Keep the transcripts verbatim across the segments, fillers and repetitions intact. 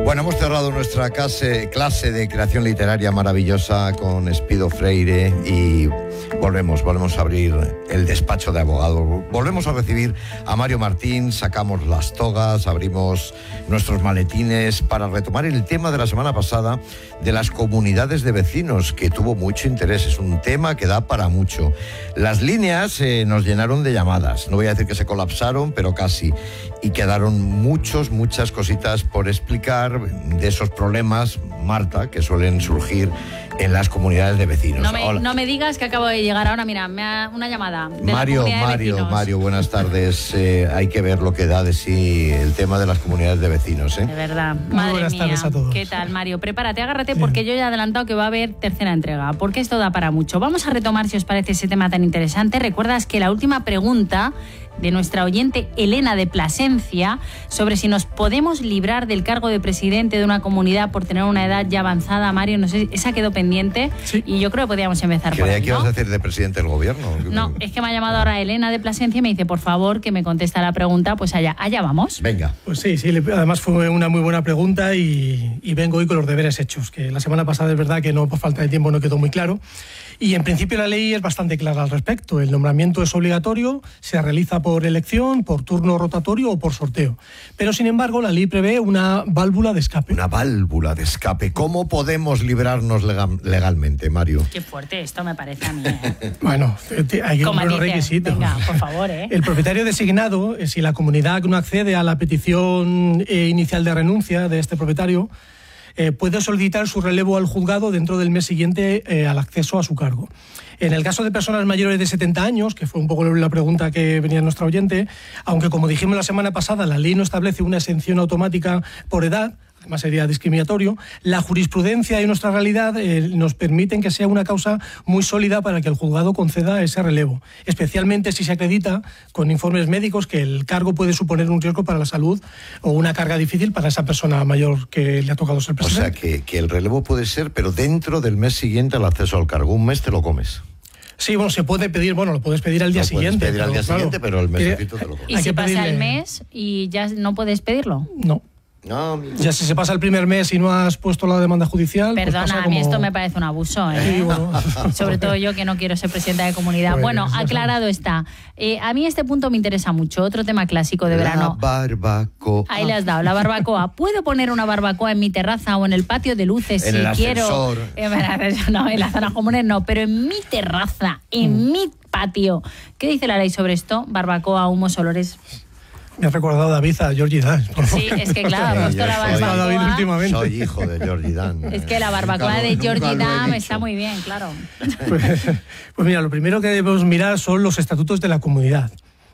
Bueno, hemos cerrado nuestra clase, clase de creación literaria maravillosa con Espido Freire y volvemos, volvemos a abrir el despacho de abogados. Volvemos a recibir a Mario Martín, sacamos las togas, abrimos nuestros maletines para retomar el tema de la semana pasada de las comunidades de vecinos, que tuvo mucho interés. Es un tema que da para mucho. Las líneas eh, nos llenaron de llamadas. No voy a decir que se colapsaron, pero casi. Y quedaron muchos, muchas cositas por explicar de esos problemas, Marta, que suelen surgir en las comunidades de vecinos. No me, no me digas que acabo de llegar ahora, mira, me ha, una llamada de Mario, la Mario, de Mario, buenas tardes. Eh, hay que ver lo que da de sí el tema de las comunidades de vecinos, ¿eh? De verdad. Muy Madre buenas mía. tardes a todos. ¿Qué tal, Mario? Prepárate, agárrate, Bien. porque yo ya he adelantado que va a haber tercera entrega, porque esto da para mucho. Vamos a retomar, si os parece, ese tema tan interesante. Recuerdas que la última pregunta de nuestra oyente Elena de Plasencia, sobre si nos podemos librar del cargo de presidente de una comunidad por tener una edad ya avanzada, Mario, no sé, esa quedó pendiente. Sí. Y yo creo que podríamos empezar por Creía ahí, que ibas ¿no? a decir de presidente del gobierno. No, es que me ha llamado ahora Elena de Plasencia y me dice, por favor, que me contesta la pregunta, pues allá, allá vamos. Venga. Pues sí, sí, le- además fue una muy buena pregunta y, y vengo hoy con los deberes hechos, que la semana pasada es verdad que no, por falta de tiempo no quedó muy claro. Y en principio la ley es bastante clara al respecto. El nombramiento es obligatorio, se realiza por elección, por turno rotatorio o por sorteo. Pero sin embargo la ley prevé una válvula de escape. Una válvula de escape. ¿Cómo podemos librarnos legal- legalmente, Mario? Qué fuerte esto me parece a mí, ¿eh? Bueno, te- hay que Como cumplir los dice, requisitos. venga, por favor, ¿eh? El propietario designado, eh, si la comunidad no accede a la petición eh, inicial de renuncia de este propietario, eh, puede solicitar su relevo al juzgado dentro del mes siguiente eh, al acceso a su cargo. En el caso de personas mayores de setenta años, que fue un poco la pregunta que venía nuestra oyente, aunque como dijimos la semana pasada, la ley no establece una exención automática por edad, además sería discriminatorio, la jurisprudencia y nuestra realidad eh, nos permiten que sea una causa muy sólida para que el juzgado conceda ese relevo, especialmente si se acredita con informes médicos que el cargo puede suponer un riesgo para la salud o una carga difícil para esa persona mayor que le ha tocado ser O sea, presidente. que, que el relevo puede ser, pero dentro del mes siguiente al acceso al cargo. Un mes te lo comes. Sí, bueno, se puede pedir, bueno, lo puedes pedir al día Lo puedes siguiente. pedir al día claro, siguiente, pero el tiene- mesecito te lo comes. ¿Y Hay si que pasa pedirle- el mes y ya no puedes pedirlo? No. No, mi- Ya si se pasa el primer mes y no has puesto la demanda judicial... pues Perdona, pasa a mí como- esto me parece un abuso, ¿eh? Sí, bueno. Sobre todo yo, que no quiero ser presidenta de comunidad. Pues, Bueno, ya aclarado está. Eh, a mí este punto me interesa mucho. Otro tema clásico de la verano. barbacoa. Ahí le has dado, la barbacoa. ¿Puedo poner una barbacoa en mi terraza o en el patio de luces En si el quiero? ascensor. Eh, no, en las zonas comunes no, pero en mi terraza, en mi patio. ¿Qué dice la ley sobre esto? Barbacoa, humos, olores. Me ha recordado David a Georgie Dan. Sí, es que claro, ha Sí, puesto yo la soy- Está David barbacoa. últimamente. Soy hijo de Georgie Dan. Es que la barbacoa Nunca lo- de nunca Georgie lo he Dam dicho. está muy bien, claro. Pues, pues mira, lo primero que debemos mirar son los estatutos de la comunidad.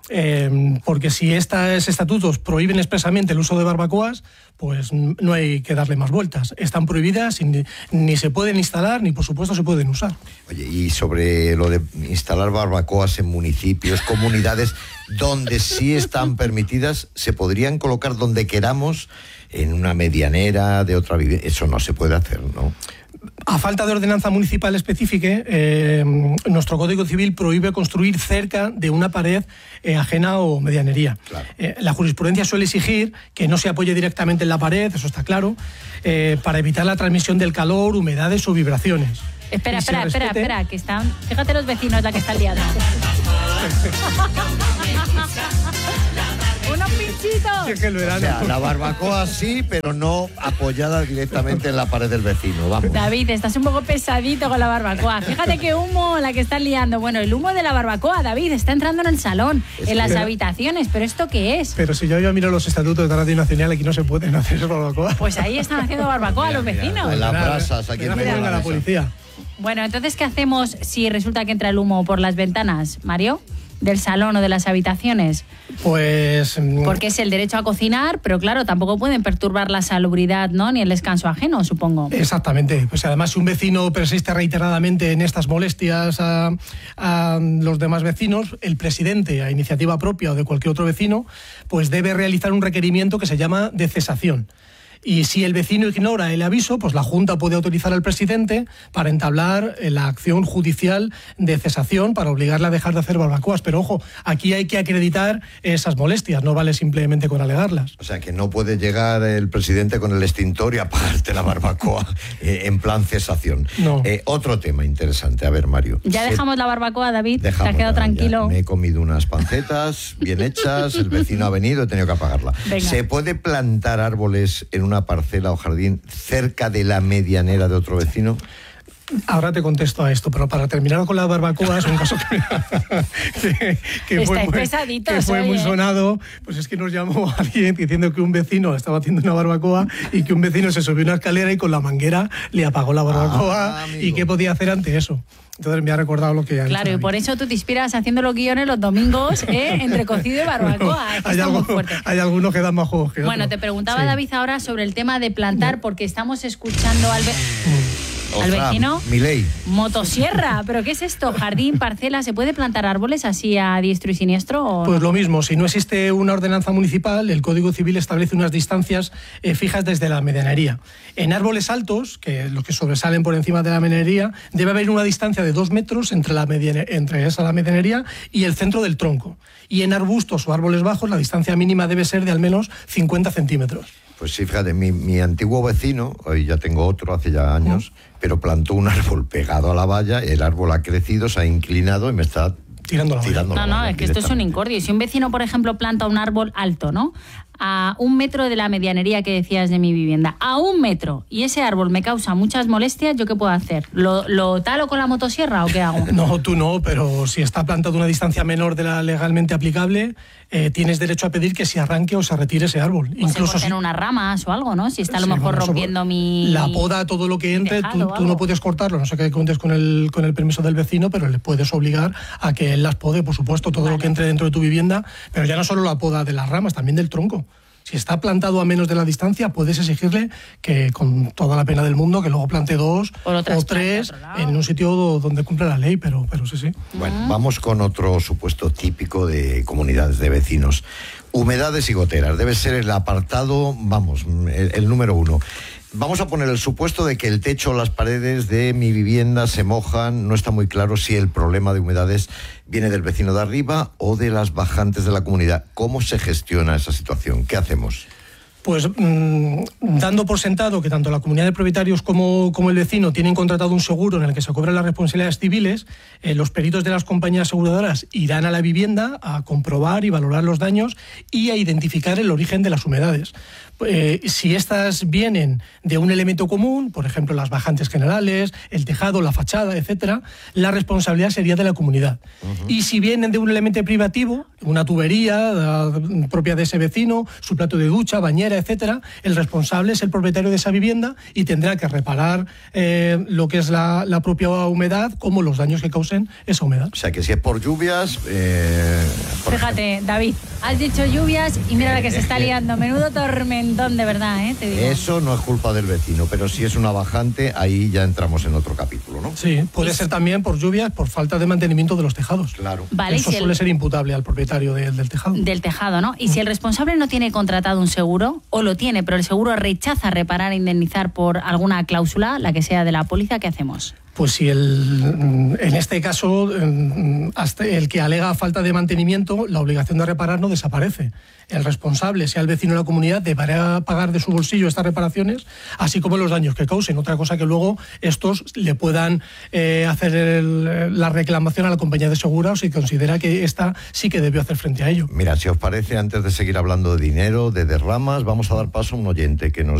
Eh, porque si estos estatutos prohíben expresamente el uso de barbacoas, pues no hay que darle más vueltas. Están prohibidas y ni, ni se pueden instalar ni por supuesto se pueden usar. Oye, y sobre lo de instalar barbacoas en municipios, comunidades donde sí están permitidas, ¿se podrían colocar donde queramos, en una medianera de otra vivienda? Eso no se puede hacer, ¿no? A falta de ordenanza municipal específica, eh, nuestro Código Civil prohíbe construir cerca de una pared eh, ajena o medianería. Claro. Eh, la jurisprudencia suele exigir que no se apoye directamente en la pared, eso está claro, eh, para evitar la transmisión del calor, humedades o vibraciones. Espera, Y se espera, espera, respete- espera, que están... Fíjate los vecinos la que están liando. ¡Unos pinchitos! Es que el O verano- sea, la barbacoa sí, pero no apoyada directamente en la pared del vecino, vamos. David, estás un poco pesadito con la barbacoa. Fíjate qué humo la que están liando. Bueno, el humo de la barbacoa, David, está entrando en el salón, Es en las que- habitaciones. ¿Pero esto qué es? Pero si yo ya miro los estatutos de Radio Nacional, aquí no se pueden hacer barbacoa. Pues ahí están haciendo barbacoa los vecinos. En las Mira, brasas, aquí en mira medio que de venga la la mesa. policía. Bueno, entonces, ¿qué hacemos si resulta que entra el humo por las ventanas, Mario? ¿Del salón o de las habitaciones? Pues... mm, Porque es el derecho a cocinar, pero claro, tampoco pueden perturbar la salubridad, ¿no? Ni el descanso ajeno, supongo. Exactamente. Pues además, si un vecino persiste reiteradamente en estas molestias a, a los demás vecinos, el presidente, a iniciativa propia o de cualquier otro vecino, pues debe realizar un requerimiento que se llama de cesación. Y si el vecino ignora el aviso, pues la Junta puede autorizar al presidente para entablar la acción judicial de cesación para obligarle a dejar de hacer barbacoas. Pero ojo, aquí hay que acreditar esas molestias, no vale simplemente con alegarlas. O sea, que no puede llegar el presidente con el extintor y apagarte la barbacoa eh, en plan cesación. No. Eh, otro tema interesante. A ver, Mario. Ya Se... dejamos la barbacoa, David. Dejamos, te has quedado ya, tranquilo. Ya me he comido unas pancetas bien hechas, el vecino ha venido, he tenido que apagarla. Venga. ¿Se puede plantar árboles en una parcela o jardín cerca de la medianera de otro vecino? Ahora te contesto a esto, pero para terminar con la barbacoa, es un caso que, que, que fue, muy, que fue muy sonado. Pues es que nos llamó alguien diciendo que un vecino estaba haciendo una barbacoa y que un vecino se subió a una escalera y con la manguera le apagó la barbacoa. Ah, y qué podía hacer ante eso. Entonces me ha recordado lo que ha Claro, dicho y por eso tú te inspiras haciendo los guiones los domingos, ¿eh? Entre cocido y barbacoa. No, es que hay, está algo, muy fuerte. Hay algunos que dan más juegos que Bueno, otros. te preguntaba Sí. David ahora sobre el tema de plantar, porque estamos escuchando al, ve al vecino. Milei. Motosierra, ¿pero qué es esto? ¿Jardín, parcela? ¿Se puede plantar árboles así a diestro y siniestro? ¿o Pues no? lo mismo, si no existe una ordenanza municipal, el Código Civil establece unas distancias eh, fijas desde la medianería. En árboles altos, que los que sobresalen por encima de la medianería, debe haber una distancia de dos metros entre, la mediane, entre esa la medianería y el centro del tronco. Y en arbustos o árboles bajos, la distancia mínima debe ser de al menos cincuenta centímetros. Pues sí, fíjate, mi, mi antiguo vecino, hoy ya tengo otro, hace ya años, ¿no? Pero plantó un árbol pegado a la valla, el árbol ha crecido, se ha inclinado y me está tirando la tirando No, la no, es que esto es un incordio. Si un vecino, por ejemplo, planta un árbol alto, ¿no? A un metro de la medianería que decías de mi vivienda, a un metro, y ese árbol me causa muchas molestias, ¿yo qué puedo hacer? ¿Lo, lo talo con la motosierra o qué hago? No, tú no, pero si está plantado a una distancia menor de la legalmente aplicable, eh, tienes derecho a pedir que se arranque o se retire ese árbol. O Incluso se corten si... unas ramas o algo, ¿no? Si está a lo Sí, mejor bueno, rompiendo eso, mi... La poda, todo lo que entre, tú, tú no puedes cortarlo, no sé qué cuentes con el, con el permiso del vecino, pero le puedes obligar a que él las pode, por supuesto, todo vale. Lo que entre dentro de tu vivienda, pero ya no solo la poda de las ramas, también del tronco. Si está plantado a menos de la distancia, puedes exigirle que, con toda la pena del mundo, que luego plante dos o tres en un sitio donde cumple la ley, pero, pero sí, sí. Bueno, uh-huh. Vamos con otro supuesto típico de comunidades de vecinos. Humedades y goteras. Debe ser el apartado, vamos, el, el número uno. Vamos a poner el supuesto de que el techo o las paredes de mi vivienda se mojan. No está muy claro si el problema de humedades viene del vecino de arriba o de las bajantes de la comunidad. ¿Cómo se gestiona esa situación? ¿Qué hacemos? Pues mmm, dando por sentado que tanto la comunidad de propietarios como, como el vecino tienen contratado un seguro en el que se cobran las responsabilidades civiles, eh, los peritos de las compañías aseguradoras irán a la vivienda a comprobar y valorar los daños y a identificar el origen de las humedades. Eh, si estas vienen de un elemento común, por ejemplo las bajantes generales, el tejado, la fachada, etcétera, la responsabilidad sería de la comunidad. Uh-huh. Y si vienen de un elemento privativo, una tubería uh, propia de ese vecino, su plato de ducha, bañera, etcétera, el responsable es el propietario de esa vivienda y tendrá que reparar eh, lo que es la, la propia humedad como los daños que causen esa humedad. O sea que si es por lluvias... Eh, por Fíjate, ejemplo. David, has dicho lluvias y mira la que se está liando. Menudo tormentón, de verdad, ¿eh? Te digo. Eso no es culpa del vecino, pero si es una bajante, ahí ya entramos en otro capítulo, ¿no? Sí, puede ser también por lluvias, por falta de mantenimiento de los tejados. Claro. Vale, Eso si suele el... ser imputable al propietario de, del tejado. Del tejado, ¿no? Y si el responsable no tiene contratado un seguro, o lo tiene, pero el seguro rechaza reparar e indemnizar por alguna cláusula, la que sea de la póliza, ¿qué hacemos? Pues si el, en este caso hasta el que alega falta de mantenimiento, la obligación de reparar no desaparece. El responsable, sea el vecino de la comunidad, deberá pagar de su bolsillo estas reparaciones, así como los daños que causen. Otra cosa que luego estos le puedan eh, hacer el, la reclamación a la compañía de seguros si considera que esta sí que debió hacer frente a ello. Mira, si os parece, antes de seguir hablando de dinero, de derramas, vamos a dar paso a un oyente que nos